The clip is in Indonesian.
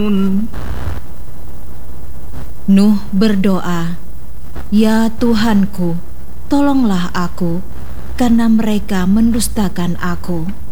Nuh berdoa, "Ya Tuhanku, tolonglah aku, karena mereka mendustakan aku."